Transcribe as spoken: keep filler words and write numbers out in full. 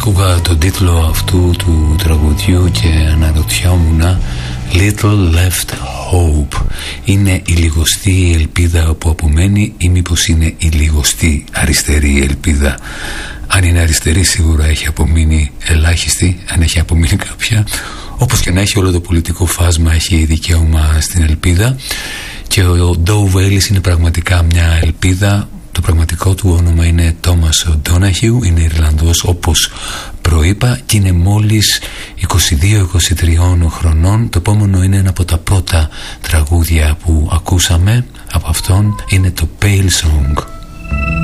Άκουγα τον τίτλο αυτού του τραγουδιού και αναρωτιόμουν, Little Left Hope. Είναι η λιγοστή ελπίδα που απομένει ή μήπως είναι η λιγοστή αριστερή ελπίδα? Αν είναι αριστερή σίγουρα έχει απομείνει ελάχιστη, αν έχει απομείνει κάποια. Όπως και να έχει, όλο το πολιτικό φάσμα έχει δικαίωμα στην ελπίδα και ο Dove Ellis είναι πραγματικά μια ελπίδα. Το πραγματικό του όνομα είναι Thomas Donahue, είναι Ιρλανδός όπως προείπα και είναι μόλις είκοσι δύο είκοσι τρία χρονών. Το επόμενο είναι ένα από τα πρώτα τραγούδια που ακούσαμε από αυτόν, είναι το Pale Song.